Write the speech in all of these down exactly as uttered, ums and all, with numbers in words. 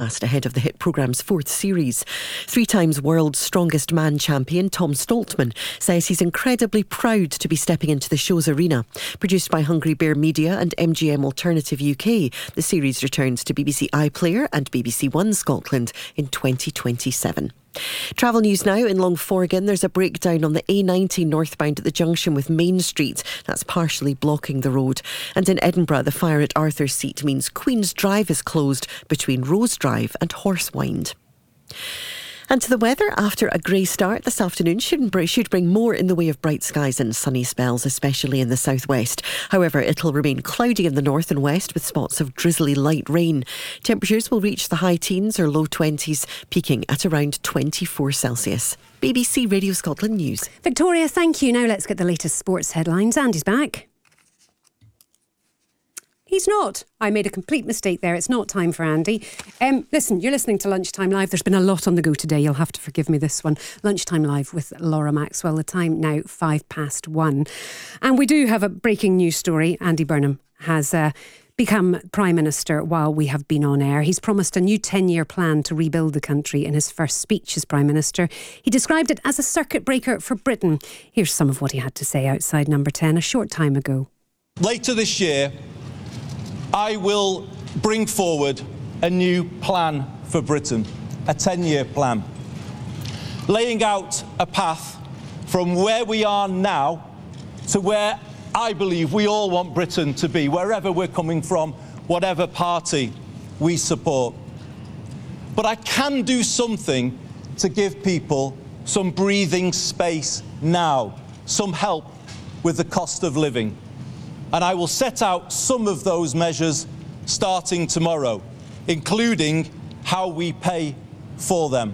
cast ahead of the hit programme's fourth series. Three times World's Strongest Man champion Tom Stoltman says he's incredibly proud to be stepping into the show's arena. Produced by Hungry Bear Media and M G M Alternative U K, the series returns to B B C iPlayer and B B C One Scotland in twenty twenty-seven. Travel news now. In Longforgan, there's a breakdown on the A ninety northbound at the junction with Main Street. That's partially blocking the road. And in Edinburgh, the fire at Arthur's Seat means Queen's Drive is closed between Rose Drive and Horsewind. And to the weather, after a grey start this afternoon, should bring more in the way of bright skies and sunny spells, especially in the southwest. However, it'll remain cloudy in the north and west with spots of drizzly light rain. Temperatures will reach the high teens or low twenties, peaking at around twenty-four Celsius. B B C Radio Scotland News. Victoria, thank you. Now let's get the latest sports headlines. Andy's back. He's not. I made a complete mistake there. It's not time for Andy. Um, listen, you're listening to Lunchtime Live. There's been a lot on the go today. You'll have to forgive me this one. Lunchtime Live with Laura Maxwell. The time now, five past one. And we do have a breaking news story. Andy Burnham has uh, become Prime Minister while we have been on air. He's promised a new ten-year plan to rebuild the country in his first speech as Prime Minister. He described it as a circuit breaker for Britain. Here's some of what he had to say outside Number ten a short time ago. Later this year, I will bring forward a new plan for Britain, a ten-year plan, laying out a path from where we are now to where I believe we all want Britain to be, wherever we're coming from, whatever party we support. But I can do something to give people some breathing space now, some help with the cost of living. And I will set out some of those measures starting tomorrow, including how we pay for them.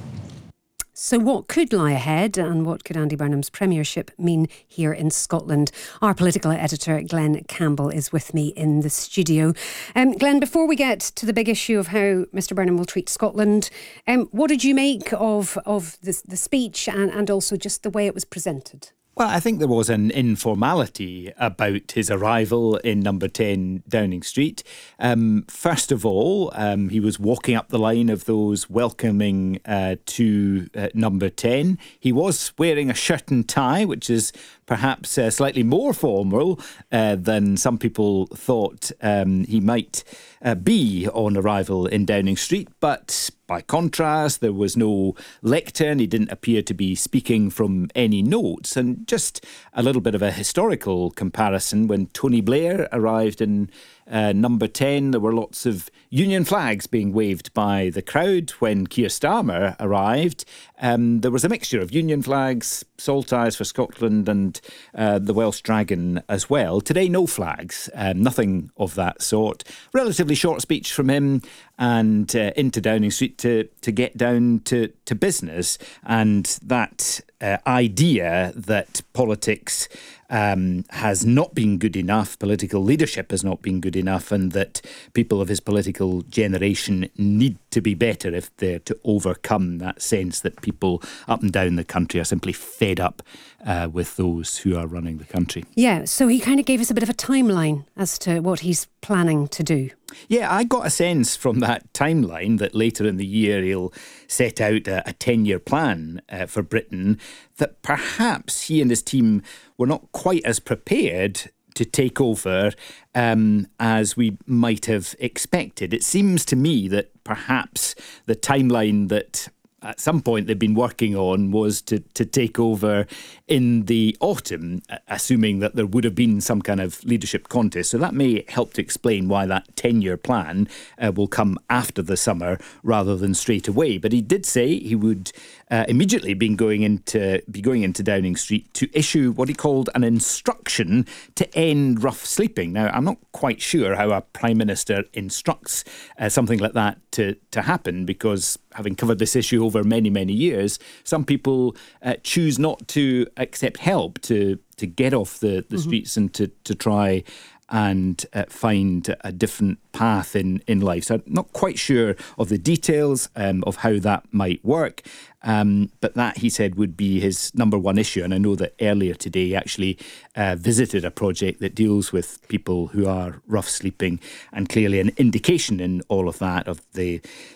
So what could lie ahead and what could Andy Burnham's premiership mean here in Scotland? Our political editor, Glenn Campbell, is with me in the studio. Um, Glenn, before we get to the big issue of how Mr Burnham will treat Scotland, um, what did you make of, of the, the speech and, and also just the way it was presented? Well, I think there was an informality about his arrival in Number ten Downing Street. Um, first of all, um, he was walking up the line of those welcoming uh, to uh, Number ten. He was wearing a shirt and tie, which is perhaps uh, slightly more formal uh, than some people thought um, he might uh, be on arrival in Downing Street. But by contrast, there was no lectern. He didn't appear to be speaking from any notes. And just a little bit of a historical comparison, when Tony Blair arrived in uh, Number ten, there were lots of Union flags being waved by the crowd. When Keir Starmer arrived, um, there was a mixture of Union flags, Saltires for Scotland and uh, the Welsh Dragon as well. Today, no flags, um, nothing of that sort. Relatively short speech from him and uh, into Downing Street to, to get down to, to business. And that uh, idea that politics um, has not been good enough, political leadership has not been good enough, and that people of his political generation need to be better if they're to overcome that sense that people up and down the country are simply fed up uh, with those who are running the country. Yeah, so he kind of gave us a bit of a timeline as to what he's planning to do. Yeah, I got a sense from that timeline that later in the year he'll set out a, a ten-year plan uh, for Britain, that perhaps he and his team were not quite as prepared to take over um, as we might have expected. It seems to me that perhaps the timeline that at some point they've been working on was to, to take over in the autumn, assuming that there would have been some kind of leadership contest. So that may help to explain why that ten-year plan uh, will come after the summer rather than straight away. But he did say he would uh, immediately be going into be going into Downing Street to issue what he called an instruction to end rough sleeping. Now, I'm not quite sure how a Prime Minister instructs uh, something like that to, to happen, because having covered this issue over many, many years, some people uh, choose not to accept help to to get off the, the mm-hmm. streets and to, to try and uh, find a different path in, in life. So I'm not quite sure of the details um, of how that might work. Um, but that, he said, would be his number one issue. And I know that earlier today he actually uh, visited a project that deals with people who are rough sleeping, and clearly an indication in all of that of the